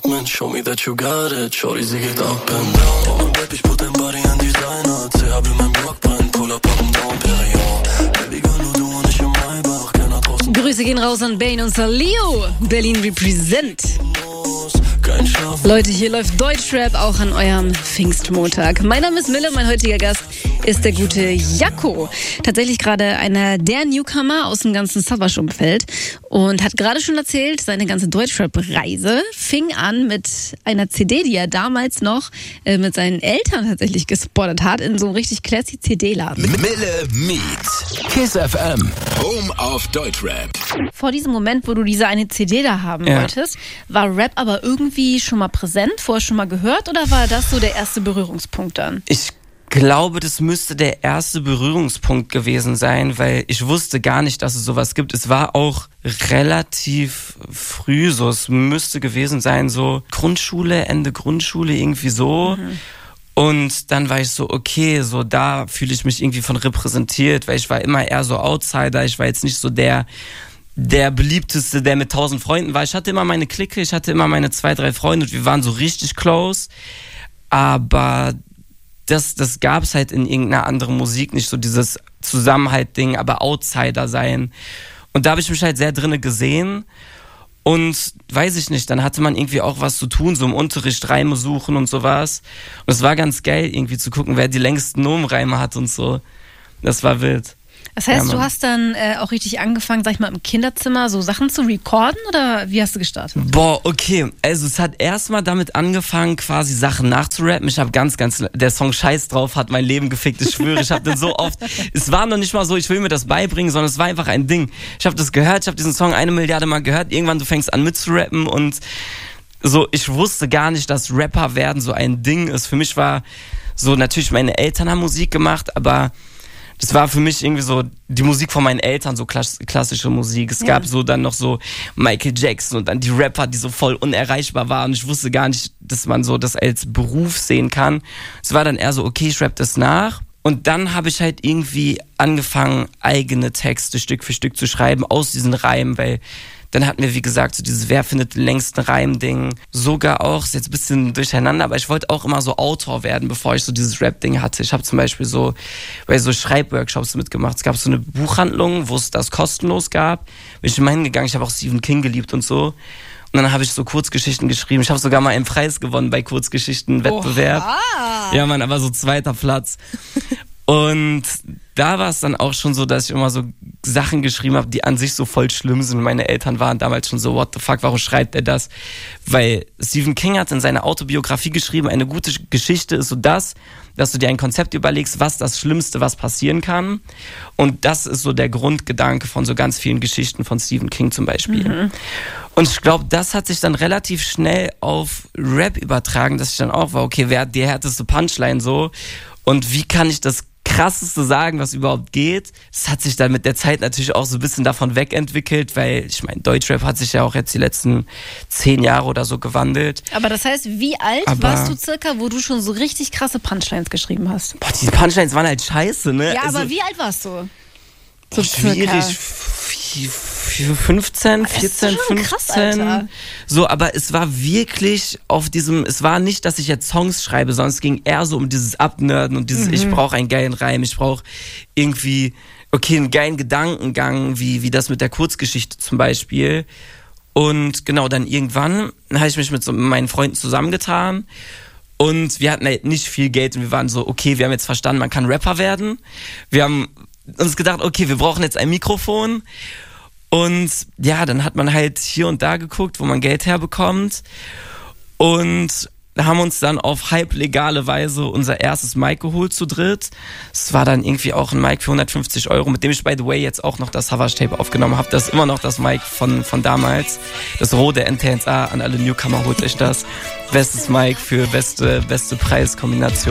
atmen. Show me that you got it. Shorty, sie geht up and down. Oh, Baby, ich put dein Body an Designer. CHB, mein Block brennt. Pull up in Dom Perignon. Baby, girl, nur du und ich im Maybach. Geh nach draußen. Grüße gehen raus an Bane und Salio. Berlin represent. Leute, hier läuft Deutschrap auch an eurem Pfingstmontag. Mein Name ist Mille, mein heutiger Gast ist der gute Jaco. Tatsächlich gerade einer der Newcomer aus dem ganzen Savage-Umfeld und hat gerade schon erzählt, seine ganze Deutschrap-Reise fing an mit einer CD, die er damals noch mit seinen Eltern tatsächlich gespottet hat, in so einem richtig classy CD-Laden. Mille meets Kiss FM, Home of Deutschrap. Vor diesem Moment, wo du diese eine CD da haben wolltest, war Rap aber irgendwie schon mal präsent, vorher schon mal gehört, oder war das so der erste Berührungspunkt dann? Ich glaube, das müsste der erste Berührungspunkt gewesen sein, weil ich wusste gar nicht, dass es sowas gibt. Es war auch relativ früh so, es müsste gewesen sein, so Grundschule, Ende Grundschule, irgendwie so. Und dann war ich so, okay, so da fühle ich mich irgendwie von repräsentiert, weil ich war immer eher so Outsider, ich war jetzt nicht so der beliebteste, der mit 1000 Freunden war. Ich hatte immer meine Clique, ich hatte immer meine 2, 3 Freunde und wir waren so richtig close, aber das gab es halt in irgendeiner anderen Musik nicht, so dieses Zusammenhalt-Ding, aber Outsider sein. Und da habe ich mich halt sehr drinne gesehen und weiß ich nicht, dann hatte man irgendwie auch was zu tun, so im Unterricht Reime suchen und sowas. Und es war ganz geil, irgendwie zu gucken, wer die längsten Nomenreime hat und so. Das war wild. Das heißt, du hast dann auch richtig angefangen, sag ich mal, im Kinderzimmer so Sachen zu recorden, oder wie hast du gestartet? Boah, okay. Also es hat erstmal damit angefangen, quasi Sachen nachzurappen. Ich habe der Song Scheiß drauf hat mein Leben gefickt, ich schwöre. Ich habe den so oft, es war noch nicht mal so, ich will mir das beibringen, sondern es war einfach ein Ding. Ich habe das gehört, ich habe diesen Song 1 Milliarde Mal gehört. Irgendwann, du fängst an mitzurappen und so, ich wusste gar nicht, dass Rapper werden so ein Ding ist. Für mich war so, natürlich meine Eltern haben Musik gemacht, aber das war für mich irgendwie so die Musik von meinen Eltern, so klassische Musik. Es gab so dann noch so Michael Jackson und dann die Rapper, die so voll unerreichbar waren. Ich wusste gar nicht, dass man so das als Beruf sehen kann. Es war dann eher so, okay, ich rapp das nach. Und dann habe ich halt irgendwie angefangen, eigene Texte Stück für Stück zu schreiben aus diesen Reimen, weil dann hatten wir, wie gesagt, so dieses Wer findet den längsten Reim-Ding. Sogar auch, ist jetzt ein bisschen durcheinander, aber ich wollte auch immer so Autor werden, bevor ich so dieses Rap-Ding hatte. Ich habe zum Beispiel so bei so Schreibworkshops mitgemacht. Es gab so eine Buchhandlung, wo es das kostenlos gab. Bin ich immer hingegangen, ich habe auch Stephen King geliebt und so. Und dann habe ich so Kurzgeschichten geschrieben. Ich habe sogar mal einen Preis gewonnen bei Kurzgeschichten-Wettbewerb. Ja, Mann, aber so 2. Platz. Und da war es dann auch schon so, dass ich immer so Sachen geschrieben habe, die an sich so voll schlimm sind. Meine Eltern waren damals schon so, what the fuck, warum schreibt er das? Weil Stephen King hat in seiner Autobiografie geschrieben, eine gute Geschichte ist so dass du dir ein Konzept überlegst, was das Schlimmste, was passieren kann. Und das ist so der Grundgedanke von so ganz vielen Geschichten von Stephen King zum Beispiel. Und ich glaube, das hat sich dann relativ schnell auf Rap übertragen, dass ich dann auch war, okay, wer hat die härteste Punchline so? Und wie kann ich das Krasseste sagen, was überhaupt geht? Das hat sich dann mit der Zeit natürlich auch so ein bisschen davon wegentwickelt, weil ich meine, Deutschrap hat sich ja auch jetzt die letzten 10 Jahre oder so gewandelt. Aber das heißt, wie alt warst du circa, wo du schon so richtig krasse Punchlines geschrieben hast? Boah, diese Punchlines waren halt scheiße, ne? Ja, aber wie alt warst du? So schwierig. 15, 14, 15. Krass, Alter. So, aber es war wirklich es war nicht, dass ich jetzt Songs schreibe, sondern es ging eher so um dieses Abnerden und dieses, ich brauche einen geilen Reim, ich brauche irgendwie, okay, einen geilen Gedankengang, wie das mit der Kurzgeschichte zum Beispiel. Und genau, dann irgendwann habe ich mich mit meinen Freunden zusammengetan und wir hatten halt nicht viel Geld und wir waren so, okay, wir haben jetzt verstanden, man kann Rapper werden. Wir haben uns gedacht, okay, wir brauchen jetzt ein Mikrofon. Und ja, dann hat man halt hier und da geguckt, wo man Geld herbekommt. Und haben uns dann auf halblegale Weise unser erstes Mic geholt zu dritt. Es war dann irgendwie auch ein Mic für 150 €, mit dem ich, by the way, jetzt auch noch das Savage-Tape aufgenommen habe. Das ist immer noch das Mic von damals. Das rote NT1A, an alle Newcomer, holt euch das. Bestes Mic für beste Preiskombination.